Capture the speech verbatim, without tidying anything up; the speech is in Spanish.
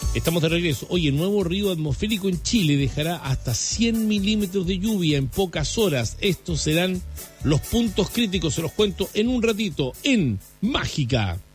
Estamos de regreso. Oye, el nuevo río atmosférico en Chile dejará hasta cien milímetros de lluvia en pocas horas. Estos serán los puntos críticos, se los cuento en un ratito, en Mágica.